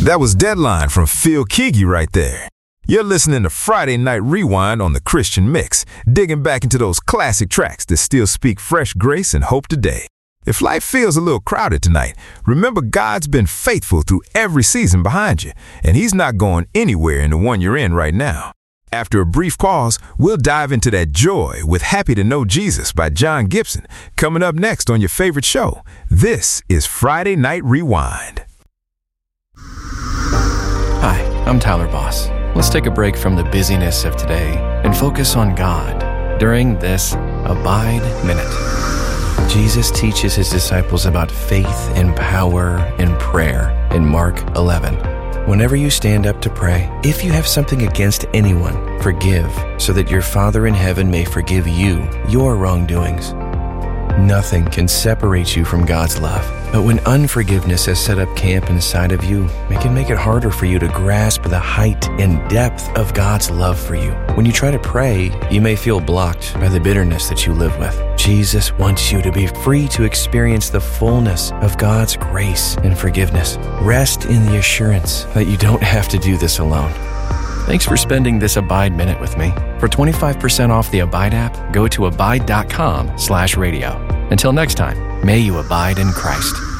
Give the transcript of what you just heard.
That was Deadline from Phil Keaggy right there. You're listening to Friday Night Rewind on the Christian Mix, digging back into those classic tracks that still speak fresh grace and hope today. If life feels a little crowded tonight, remember God's been faithful through every season behind you, and He's not going anywhere in the one you're in right now. After a brief pause, we'll dive into that joy with Happy to Know Jesus by John Gibson, coming up next on your favorite show. This is Friday Night Rewind. Hi, I'm Tyler Boss. Let's take a break from the busyness of today and focus on God during this Abide Minute. Jesus teaches His disciples about faith and power and prayer in Mark 11. Whenever you stand up to pray, if you have something against anyone, forgive, so that your Father in heaven may forgive you your wrongdoings. Nothing can separate you from God's love. But when unforgiveness has set up camp inside of you, it can make it harder for you to grasp the height and depth of God's love for you. When you try to pray, you may feel blocked by the bitterness that you live with. Jesus wants you to be free to experience the fullness of God's grace and forgiveness. Rest in the assurance that you don't have to do this alone. Thanks for spending this Abide Minute with me. For 25% off the Abide app, go to abide.com/radio. Until next time, may you abide in Christ.